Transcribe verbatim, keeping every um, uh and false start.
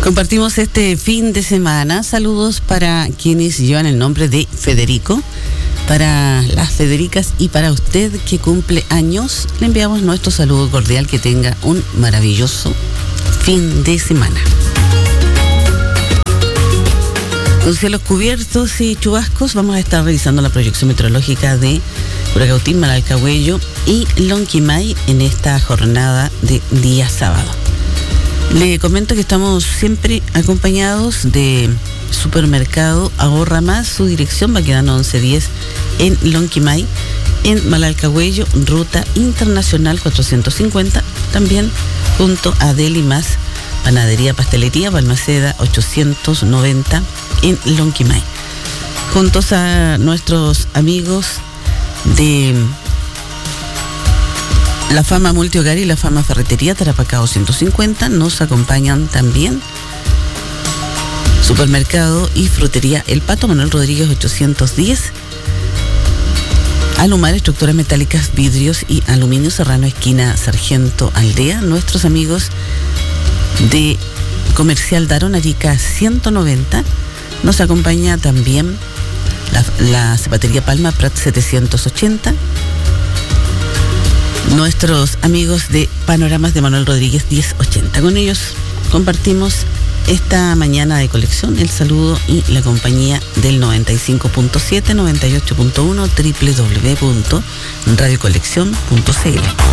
Compartimos este fin de semana. Saludos para quienes llevan el nombre de Federico, para las Federicas y para usted que cumple años. Le enviamos nuestro saludo cordial. Que tenga un maravilloso fin de semana. Con cielos cubiertos y chubascos, vamos a estar revisando la proyección meteorológica de Curacautín, Malalcahuello y Lonquimay en esta jornada de día sábado. Le comento que estamos siempre acompañados de Supermercado Ahorra Más. Su dirección va quedando once diez en Lonquimay, en Malalcahuello, Ruta Internacional cuatrocientos cincuenta, también junto a Deli Más, Panadería Pastelería Balmaceda ochocientos noventa en Lonquimay. Juntos a nuestros amigos de La Fama Multihogar y La Fama Ferretería Tarapacá ciento cincuenta, nos acompañan también Supermercado y Frutería El Pato Manuel Rodríguez ochocientos diez, Alumar Estructuras Metálicas, Vidrios y Aluminio Serrano, esquina Sargento Aldea. Nuestros amigos de Comercial Darón Arica ciento noventa, nos acompaña también la, la Zapatería Palma Prat setecientos ochenta, nuestros amigos de Panoramas de Manuel Rodríguez diez ochenta. Con ellos compartimos esta mañana de colección, el saludo y la compañía del noventa y cinco punto siete, noventa y ocho punto uno, doble u doble u doble u punto radio colección punto c l.